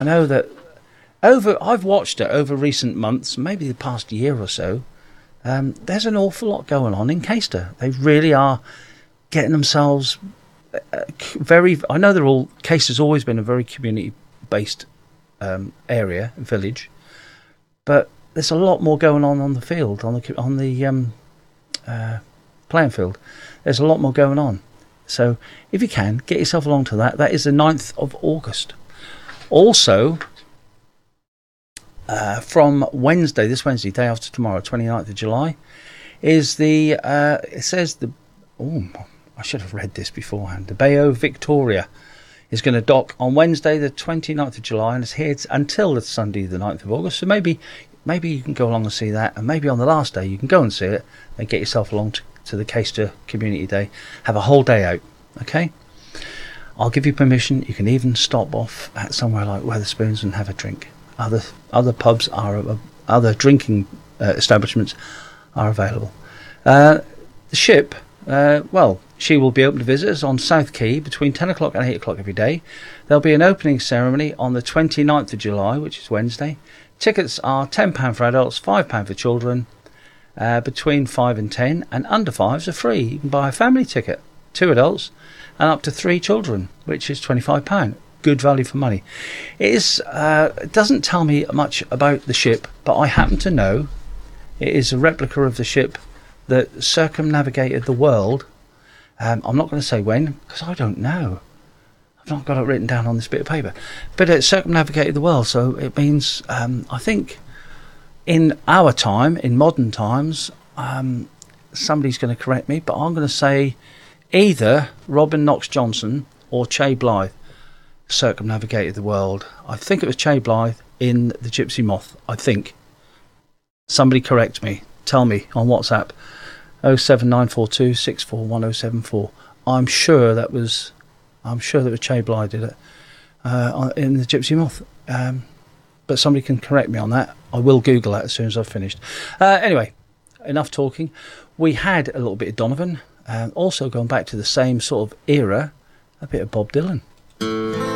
know that I've watched it over recent months, maybe the past year or so. There's an awful lot going on in Caister. They really are getting themselves very. I know Caister's always been a very community-based area, village, but there's a lot more going on the field, on the playing field. There's a lot more going on. So if you can, get yourself along to that. That is the 9th of August. Also, from this Wednesday, day after tomorrow, 29th of July, is it says I should have read this beforehand. The Bayeux Victoria is going to dock on Wednesday, the 29th of July, and it's here until the Sunday, the 9th of August. So maybe you can go along and see that, and maybe on the last day you can go and see it and get yourself along to the Caister Community Day. Have a whole day out, okay? I'll give you permission. You can even stop off at somewhere like Wetherspoons and have a drink. Other pubs other drinking establishments are available. The ship, she will be open to visitors on South Quay between 10 o'clock and 8 o'clock every day. There'll be an opening ceremony on the 29th of July, which is Wednesday. Tickets are £10 for adults, £5 for children, between 5 and 10, and under 5s are free. You can buy a family ticket, 2 adults, and up to 3 children, which is £25. Good value for money. It doesn't tell me much about the ship, but I happen to know it is a replica of the ship that circumnavigated the world. I'm not going to say when, because I don't know. I've not got it written down on this bit of paper. But it circumnavigated the world, so it means, I think, in our time, in modern times, somebody's going to correct me, but I'm going to say either Robin Knox Johnson or Che Blythe circumnavigated the world. I think it was Che Blythe in the Gypsy Moth, I think. Somebody correct me. Tell me on WhatsApp. 07942 641074. I'm sure that was Che Blythe did it in the Gypsy Moth. But somebody can correct me on that. I will Google that as soon as I've finished. Anyway, enough talking. We had a little bit of Donovan. Also going back to the same sort of era, a bit of Bob Dylan.